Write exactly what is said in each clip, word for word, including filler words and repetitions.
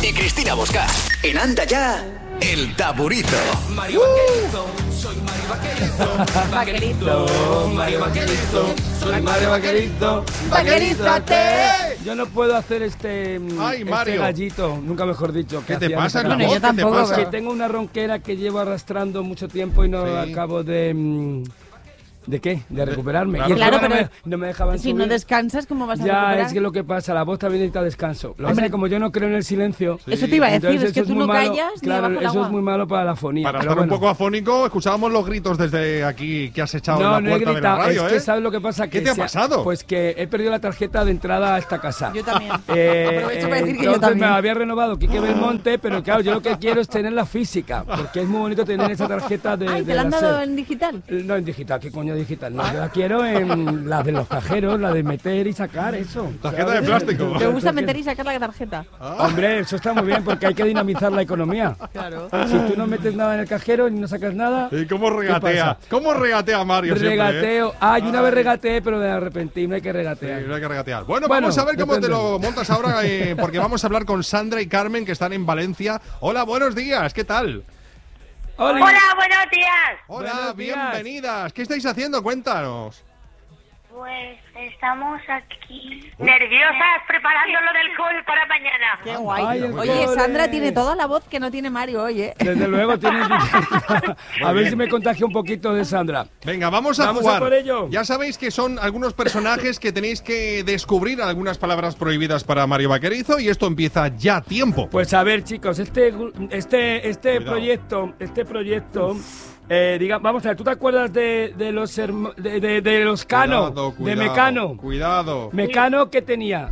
y Cristina Bosca. En Anda Ya, El Taburito. Mario Vaquerito, soy Mario Vaquerito. Vaquerito, Mario Vaquerito, soy Mario Vaquerito. ¡Vaquerízate! Yo no puedo hacer este, Ay, este Mario. gallito, nunca mejor dicho. ¿Qué que te hacía pasa en la esta voz? yo tampoco, ¿Qué te pasa? Que tengo una ronquera que llevo arrastrando mucho tiempo y no Sí. acabo de... mm, ¿De qué? De recuperarme. claro. Y encima Claro, no, pero me, no me dejaban Si subir. no descansas, ¿cómo vas a Ya, recuperar? es que lo que pasa, la voz también necesita descanso. Lo que pasa Hombre. es que como yo no creo en el silencio... Eso te iba a decir, entonces es que eso tú muy no malo. callas ni Claro, bajo el eso agua. es muy malo para la fonía. Para pero estar un bueno. poco afónico, escuchábamos los gritos desde aquí que has echado No, en no la he puerta de la gritado, radio, es que ¿eh? ¿sabes lo que pasa? ¿Qué Que te ha se pasado? Pues que he perdido la tarjeta de entrada a esta casa. Yo también. Eh, Aprovecho para decir que yo entonces también. me había renovado Quique Belmonte, pero claro, yo lo que quiero es tenerla física, porque es muy bonito tener esa tarjeta de, Ay, de ¿te la han la dado SER. en digital? No, en digital, ¿qué coño digital? No, yo la quiero en la de los cajeros, la de meter y sacar, eso. Tarjeta ¿sabes? de plástico. ¿Te gusta meter y sacar la tarjeta? Hombre, eso está muy bien porque hay que dinamizar la economía. Claro. Si tú no metes nada en el cajero y no sacas nada, ¿Y cómo regatea? pasa? ¿Cómo regatea Mario siempre, eh? regateo. Ah, y una vez Ay. regateé, pero me arrepentí, no hay que Sí, regatear. no hay que regatear. Bueno, Bueno, vamos a ver cómo te depende. lo montas ahora, eh, porque vamos a hablar con Sandra y Carmen, que están en Valencia. Hola, buenos días, ¿qué tal? Oli. Hola, buenos días. Hola, Buenos días. bienvenidas. ¿Qué estáis haciendo? Cuéntanos. Pues estamos aquí nerviosas preparando lo del call para mañana. Qué guay. Ay, el Oye, cole. Sandra tiene toda la voz que no tiene Mario hoy, ¿eh? Desde luego tienes... A ver si me contagio un poquito de Sandra. Venga, vamos a Vamos jugar. a por ello. Ya sabéis que son algunos personajes que tenéis que descubrir algunas palabras prohibidas para Mario Vaquerizo y esto empieza ya a tiempo. Pues a ver, chicos, este este este Cuidado. proyecto, este proyecto, eh, diga, vamos a ver, ¿tú te acuerdas de, de los hermo- de, de- de los Cano, Cuidado, de cuidado, Mecano? Cuidado. Mecano, ¿qué tenía?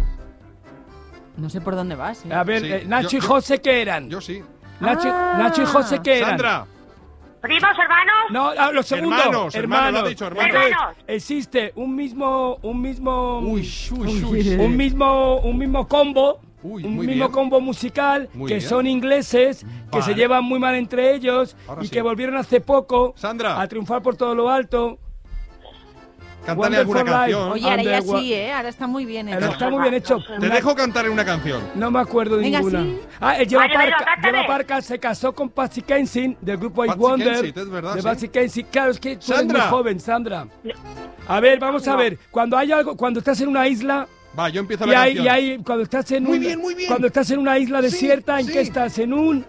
No sé por dónde vas, ¿eh? A ver, Sí, eh, Nacho yo- y José, ¿qué eran? Yo sí. Nacho, Ah. Nacho y José, ¿qué eran? Sandra. ¿Primos, hermanos? No, ah, los segundos. Hermanos, hermanos, lo has dicho, hermanos. Entonces, Hermanos. existe un mismo, un mismo, Uy, uy, uy. un mismo, un mismo combo. Uy, un muy mismo bien. combo musical Muy que bien. son ingleses, que Vale. se llevan muy mal entre ellos Ahora y sí. que volvieron hace poco Sandra. a triunfar por todo lo alto. Cántale alguna Wonderful Life. canción. Oye, ahora ya Underwa- sí, ¿eh? Ahora está muy bien Ahora hecho. está muy bien hecho. Te Una- dejo cantar una canción. No me acuerdo de Venga, ninguna. sí. Ah, el Lleva Vale, venga, Parca, cántale. Lleva Parca se casó con Patsy Kensit del grupo I Patsy Wonder. Kensit, es verdad, de sí. Patsy Kensit. Claro, es que tú eres Sandra. muy joven, Sandra. A ver, vamos a ver. Cuando hay algo, cuando estás en una isla Va, yo empiezo y la hay, canción. y hay, cuando estás en Muy un, bien, muy bien. cuando estás en una isla Sí, desierta, ¿en sí. qué estás? En un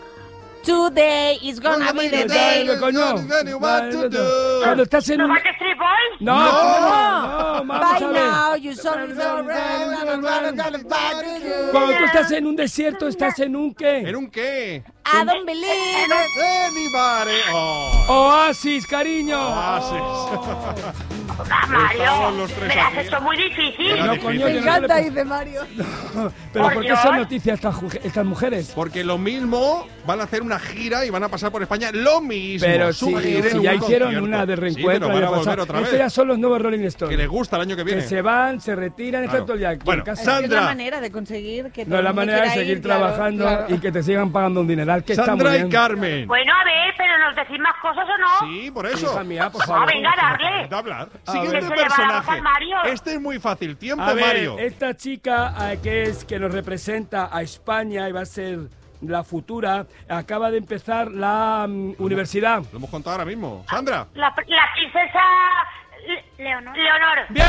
Today is gonna be the day. Dale, coño. Dale, what to do. Cuando estás en ¿No un va a Street Boys? no, No. no, no, vamos By a ver. now, you saw it already. Cuando tú estás en un desierto, estás en un qué? ¿En un qué? I don't believe it. Anybody. Oh. Oasis, cariño. Oasis. Ah, Mario, Estamos los tres me lo has aquí. hecho muy difícil. Era No, difícil. coño, Me yo no encanta, le- dice Mario. Pero Por ¿por qué Dios. son noticias estas, ju- estas mujeres? Porque lo mismo van a hacer una gira y van a pasar por España lo mismo. Pero su si, gira si en ya un hicieron concierto. una de Sí, reencuentro, pero van ya a volver pasó. otra Estos vez. ya son los nuevos Rolling Que Stones. les gusta el año que viene. Que se van, se retiran, Claro. están todo el día aquí Bueno, en casa. Es que es Sandra. la manera de conseguir que todo No es el la mundo manera de quiera seguir ir, claro, trabajando claro. y que te sigan pagando un dineral, que está muy Sandra y bien. Carmen. Bueno, a ver, pero ¿nos decís más cosas o no? Sí, por eso. Hija mía, por Ah, favor. venga, darle. De hablar. A Siguiente ver. Que se le va la voz personaje. al Mario. Este es muy fácil. Tiempo, A ver, Mario. esta chica eh, que es que nos representa a España y va a ser la futura, acaba de empezar la mm, universidad. Lo hemos contado ahora mismo. Sandra. La, la princesa Le- Leonor. Leonor. ¡Bien!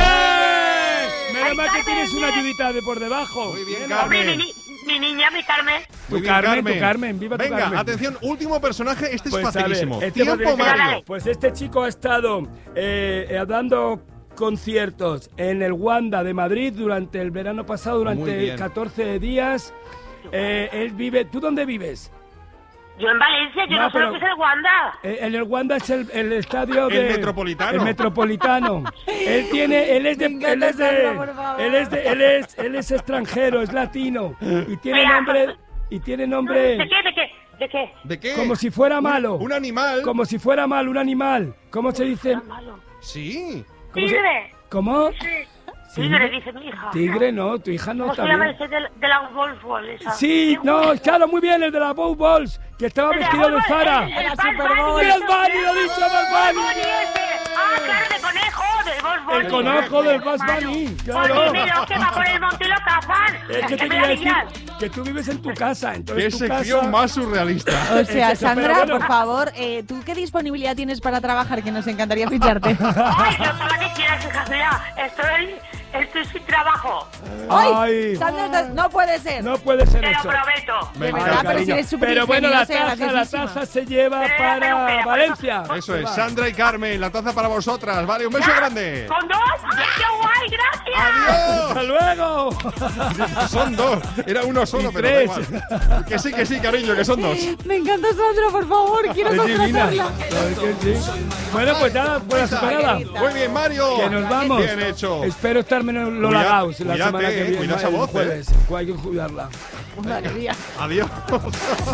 Menos Ay, mal que Carmen, tienes una bien. ayudita de por debajo. Muy bien, Bien, Hombre, mi, Carmen. ni- mi niña, mi Carmen. Tu Muy bien, Carmen, tu Carmen, viva tu Venga, Carmen. atención, último personaje. Este es Pues, a ver, facilísimo. este Tiempo, porque- Mario. Dale. Pues este chico ha estado eh, eh, dando conciertos en el Wanda de Madrid durante el verano pasado, Muy durante bien. catorce días. Eh, él vive... ¿Tú dónde vives? Yo en Valencia, yo No, no, sé pero- lo que es el Wanda. Eh, en el Wanda es el, el estadio El de... Metropolitano. El Metropolitano. Él tiene... Él es de... Me encanta Él es, de, Sandra, por favor. él, es de él, es, él es extranjero, es latino. Y tiene Mira, nombre... Y tiene ¿De nombre... qué? ¿De qué? ¿De qué? ¿De qué? Como si fuera malo. Un animal. Como si fuera mal, un animal. ¿Cómo se dice? Está malo. Sí. ¿Cómo se- Tigre. ¿Cómo? Sí. Sí. Tigre, dice mi hija. Tigre, no, tu hija no ¿Cómo se está llama bien. ese de, de la Wolf Wall esa? Sí, no, claro, muy bien, el de la Bow Balls, que estaba El de la vestido de Wolf Wall, Zara. el- el La Bad Super Bunny Bowl. ese. ¡El Bunny, lo he dicho, Bad Bunny! ¡El Bunny ese! ¡Ah, claro, de conejos! de Boss Bunny. El conejo del Bugs Mano. Bunny, Pues claro. dímelo, que va por el monte y lo cazan. Es que te me quería la decir lías. que tú vives en tu casa, Qué entonces tu sección casa... más surrealista. O sea, Es eso, Sandra, pero bueno. por favor, eh, ¿tú qué disponibilidad tienes para trabajar? Que nos encantaría ficharte. Ay, yo todo lo que quieras, hija mía. Estoy, estoy sin trabajo. ¡Ay! Ay. Sandra, estás- no puede ser. No puede ser Te lo eso. prometo. Me De verdad, encanta. pero si Cariño. eres súper Pero bueno, la ingeniosa y taza, la graciosísima. taza se lleva Pero era para peluquera, por Valencia. Eso es, Sandra y Carmen, la taza para vosotras. Vale, un beso grande. ¿Con dos? ¡Qué guay! ¡Gracias! ¡Adiós! ¡Hasta luego! Son dos, era uno solo, Y pero da tres. igual. Que sí, que sí, cariño, que son dos. Me encanta Sandra, por favor, quiero Es divina. contratarla. Claro que sí. Bueno, pues nada, buena superada. Muy bien, Mario. Que nos vamos. Bien hecho. Espero estar menos lo Cuida- lagados la cuídate, semana que eh, viene. cuida esa el voz, eh. jueves. Hay que cuidarla. Madre mía. Adiós.